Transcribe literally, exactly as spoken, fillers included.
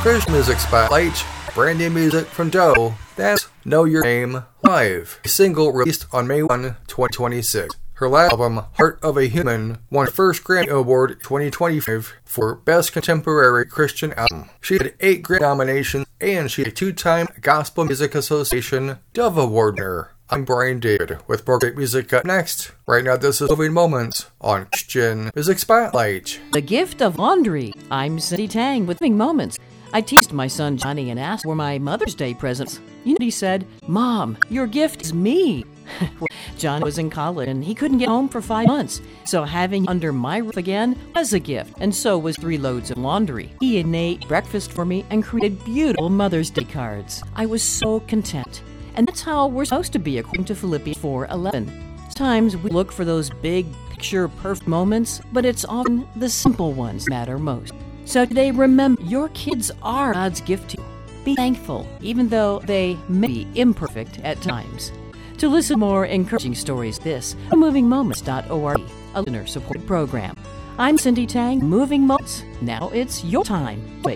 Christian Music Spotlight, brand new music from Doe, that's Know Your Name Live, a single released on May first, twenty twenty-six. Her last album, Heart of a Human, won her first Grammy Award twenty twenty-five for Best Contemporary Christian Album. She had eight Grammy nominations, and she's a two-time Gospel Music Association Dove Award winner. I'm Brian David with more great music up next. Right now, this is Moving Moments on Christian Music Spotlight. The Gift of Laundry. I'm Cindy Tang with Moving Moments. I teased my son Johnny and asked for my Mother's Day presents. You know, he said, "Mom, your gift is me." Well, John was in college and he couldn't get home for five months, so having him under my roof again was a gift, and so was three loads of laundry. He made breakfast for me and created beautiful Mother's Day cards. I was so content. And that's how we're supposed to be, according to Philippians four eleven. Sometimes we look for those big, picture-perfect moments, but it's often the simple ones that matter most. So today, remember, your kids are God's gift to you. Be thankful, even though they may be imperfect at times. To listen to more encouraging stories, this is moving moments dot org, a listener-supported program. I'm Cindy Tang, Moving Moments. Now it's your time. Wait.